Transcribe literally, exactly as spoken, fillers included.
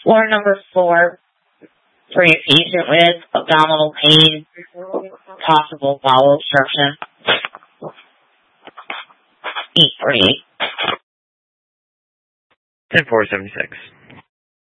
Floor number four, for your patient with abdominal pain, possible bowel obstruction. Eight forty-eight. ten four seventy-six.